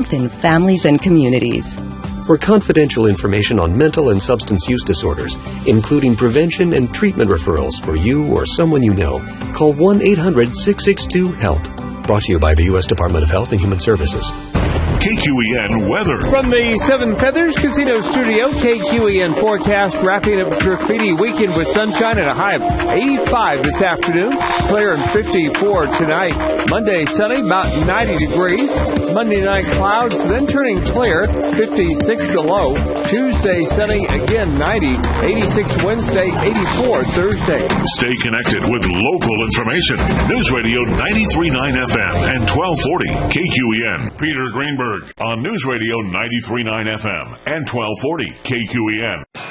health in families and communities. For confidential information on mental and substance use disorders, including prevention and treatment referrals for you or someone you know, call 1-800-662-HELP. Brought to you by the U.S. Department of Health and Human Services. KQEN weather. From the Seven Feathers Casino Studio, KQEN forecast wrapping up graffiti weekend with sunshine and a high of 85 this afternoon. Clear and 54 tonight. Monday sunny, about 90 degrees. Monday night clouds, then turning clear, 56 the low. Tuesday sunny, again 90. 86 Wednesday, 84 Thursday. Stay connected with local information. News Radio 93.9 FM and 1240 KQEN. Peter Greenberg on News Radio 93.9 FM and 1240 KQEN.